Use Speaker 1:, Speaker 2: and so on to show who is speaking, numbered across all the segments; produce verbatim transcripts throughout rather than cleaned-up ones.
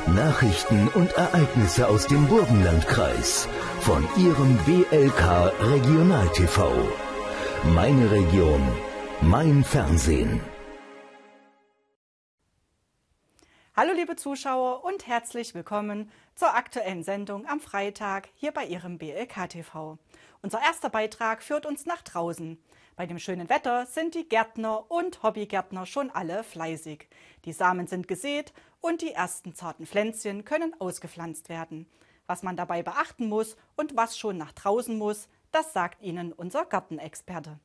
Speaker 1: Nachrichten und Ereignisse aus dem Burgenlandkreis von Ihrem B L K Regional T V. Meine Region, mein Fernsehen.
Speaker 2: Hallo liebe Zuschauer und herzlich willkommen zur aktuellen Sendung am Freitag hier bei Ihrem B L K T V. Unser erster Beitrag führt uns nach draußen. Bei dem schönen Wetter sind die Gärtner und Hobbygärtner schon alle fleißig. Die Samen sind gesät und die ersten zarten Pflänzchen können ausgepflanzt werden. Was man dabei beachten muss und was schon nach draußen muss, das sagt Ihnen unser Gartenexperte.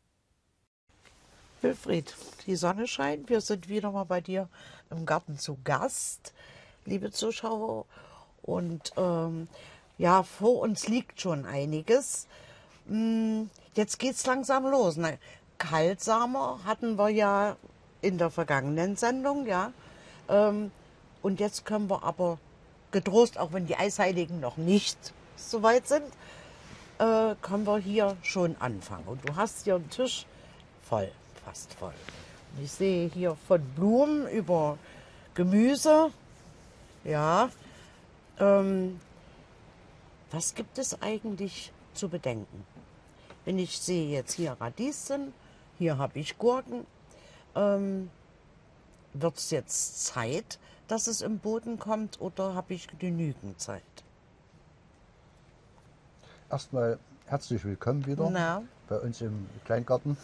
Speaker 3: Wilfried, die Sonne scheint. Wir sind wieder mal bei dir im Garten zu Gast, liebe Zuschauer. Und ähm, ja, vor uns liegt schon einiges. Hm, jetzt geht's langsam los. Ne? Kaltsamer hatten wir ja in der vergangenen Sendung, ja. Ähm, und jetzt können wir aber getrost, auch wenn die Eisheiligen noch nicht so weit sind, äh, können wir hier schon anfangen. Und du hast hier einen Tisch voll. Fast voll. Und ich sehe hier von Blumen über Gemüse. Ja. Ähm, was gibt es eigentlich zu bedenken? Wenn ich sehe jetzt hier Radieschen, hier habe ich Gurken. Ähm, wird es jetzt Zeit, dass es im Boden kommt, oder habe ich genügend Zeit?
Speaker 4: Erstmal herzlich willkommen wieder
Speaker 3: Na?
Speaker 4: bei uns im Kleingarten.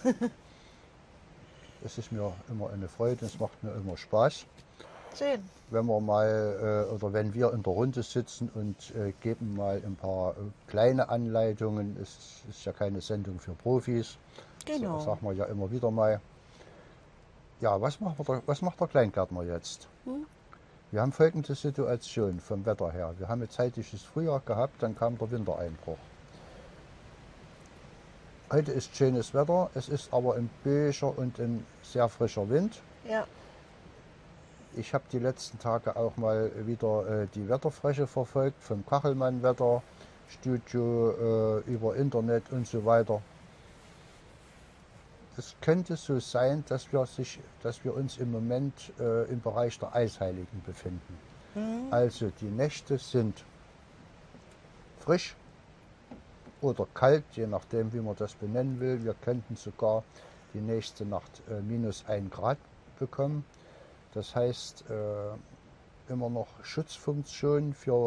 Speaker 4: Es ist mir immer eine Freude, es macht mir immer Spaß.
Speaker 3: Schön.
Speaker 4: Wenn wir mal äh, oder wenn wir in der Runde sitzen und äh, geben mal ein paar äh, kleine Anleitungen. Es ist ja keine Sendung für Profis.
Speaker 3: Genau.
Speaker 4: Das sagen wir ja immer wieder mal. Ja, was macht der, was macht der Kleingärtner jetzt? Hm? Wir haben folgende Situation vom Wetter her. Wir haben ein zeitliches Frühjahr gehabt, dann kam der Wintereinbruch. Heute ist schönes Wetter, es ist aber ein böiger und ein sehr frischer Wind.
Speaker 3: Ja.
Speaker 4: Ich habe die letzten Tage auch mal wieder äh, die Wetterfläche verfolgt, vom Kachelmann Wetter, Studio, äh, über Internet und so weiter. Es könnte so sein, dass wir, sich, dass wir uns im Moment äh, im Bereich der Eisheiligen befinden. Mhm. Also die Nächte sind frisch oder kalt, je nachdem, wie man das benennen will. Wir könnten sogar die nächste Nacht äh, minus ein Grad bekommen. Das heißt, äh, immer noch Schutzfunktion für